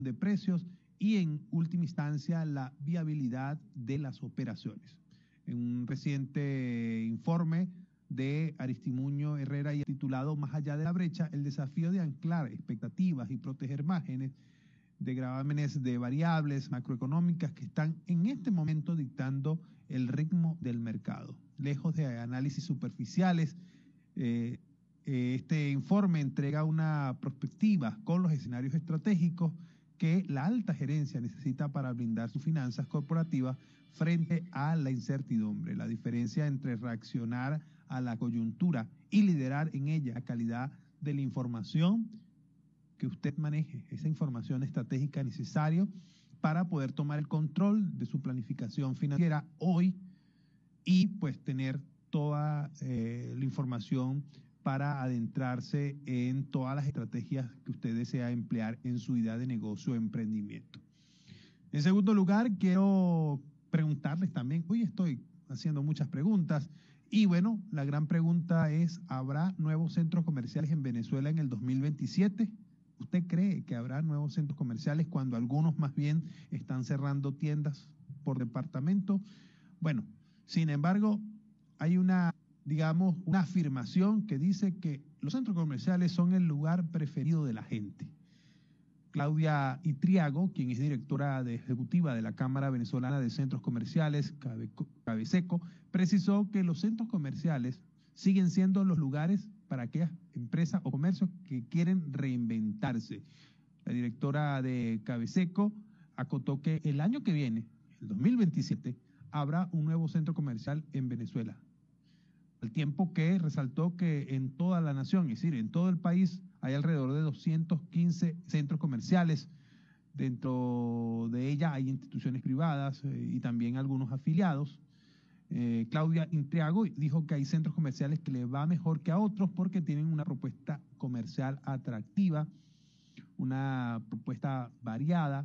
de precios y en última instancia la viabilidad de las operaciones. En un reciente informe de Aristimuño Herrera y titulado Más allá de la brecha, el desafío de anclar expectativas y proteger márgenes de gravámenes de variables macroeconómicas que están en este momento dictando el ritmo del mercado. Lejos de análisis superficiales, este informe entrega una perspectiva con los escenarios estratégicos que la alta gerencia necesita para blindar sus finanzas corporativas frente a la incertidumbre. La diferencia entre reaccionar a la coyuntura y liderar en ella la calidad de la información que usted maneje, esa información estratégica necesaria para poder tomar el control de su planificación financiera hoy y pues tener toda la información para adentrarse en todas las estrategias que usted desea emplear en su idea de negocio o emprendimiento. En segundo lugar, quiero preguntarles también, hoy estoy haciendo muchas preguntas y bueno, la gran pregunta es, ¿habrá nuevos centros comerciales en Venezuela en el 2027? ¿Usted cree que habrá nuevos centros comerciales cuando algunos más bien están cerrando tiendas por departamento? Bueno, sin embargo, hay una afirmación que dice que los centros comerciales son el lugar preferido de la gente. Claudia Itriago, quien es directora ejecutiva de la Cámara Venezolana de Centros Comerciales, Cabeseco, precisó que los centros comerciales siguen siendo los lugares para aquellas empresas o comercios que quieren reinventarse. La directora de Cabeseco acotó que el año que viene, el 2027, habrá un nuevo centro comercial en Venezuela. Al tiempo que resaltó que en toda la nación, es decir, en todo el país, hay alrededor de 215 centros comerciales. Dentro de ella hay instituciones privadas y también algunos afiliados. Claudia Intriago dijo que hay centros comerciales que le va mejor que a otros porque tienen una propuesta comercial atractiva, una propuesta variada,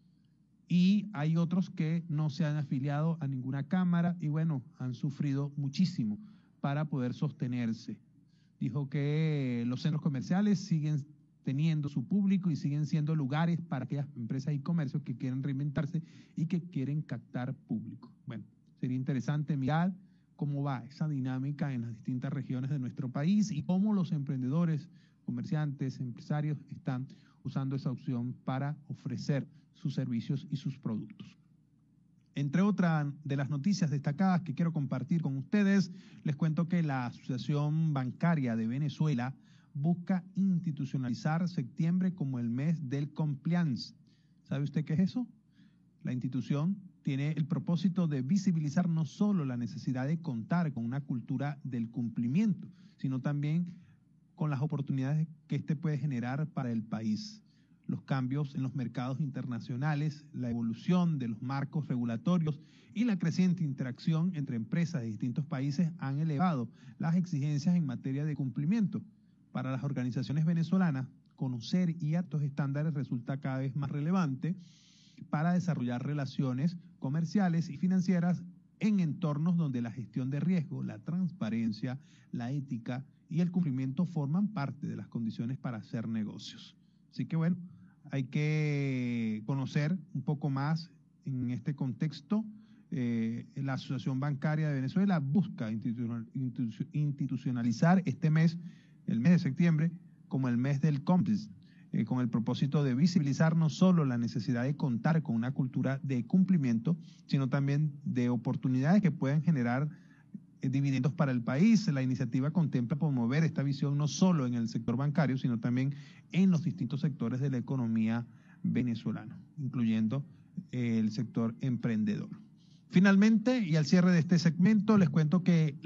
y hay otros que no se han afiliado a ninguna cámara y bueno, han sufrido muchísimo para poder sostenerse. Dijo que los centros comerciales siguen teniendo su público y siguen siendo lugares para aquellas empresas y comercios que quieren reinventarse y que quieren captar público. Bueno, sería interesante mirar cómo va esa dinámica en las distintas regiones de nuestro país y cómo los emprendedores, comerciantes, empresarios están usando esa opción para ofrecer sus servicios y sus productos. Entre otras de las noticias destacadas que quiero compartir con ustedes, les cuento que la Asociación Bancaria de Venezuela busca institucionalizar septiembre como el mes del compliance. ¿Sabe usted qué es eso? La institución tiene el propósito de visibilizar no solo la necesidad de contar con una cultura del cumplimiento, sino también con las oportunidades que este puede generar para el país. Los cambios en los mercados internacionales, la evolución de los marcos regulatorios y la creciente interacción entre empresas de distintos países han elevado las exigencias en materia de cumplimiento. Para las organizaciones venezolanas, conocer y estos estándares resulta cada vez más relevante para desarrollar relaciones comerciales y financieras en entornos donde la gestión de riesgo, la transparencia, la ética y el cumplimiento forman parte de las condiciones para hacer negocios. Así que bueno, hay que conocer un poco más en este contexto. La Asociación Bancaria de Venezuela busca institucionalizar este mes, el mes de septiembre, como el mes del cómplice, con el propósito de visibilizar no solo la necesidad de contar con una cultura de cumplimiento, sino también de oportunidades que pueden generar dividendos para el país. La iniciativa contempla promover esta visión no solo en el sector bancario, sino también en los distintos sectores de la economía venezolana, incluyendo el sector emprendedor. Finalmente, y al cierre de este segmento, les cuento que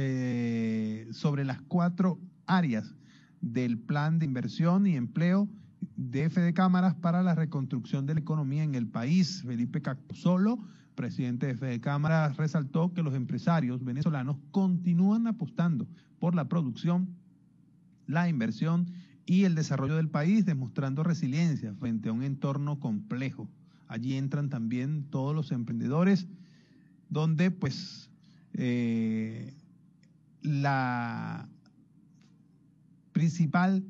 sobre las 4 áreas del plan de inversión y empleo de Fedecámaras para la reconstrucción de la economía en el país, Felipe Capusolo, presidente de Fedecámaras, resaltó que los empresarios venezolanos continúan apostando por la producción, la inversión y el desarrollo del país, demostrando resiliencia frente a un entorno complejo. Allí entran también todos los emprendedores, donde pues la principal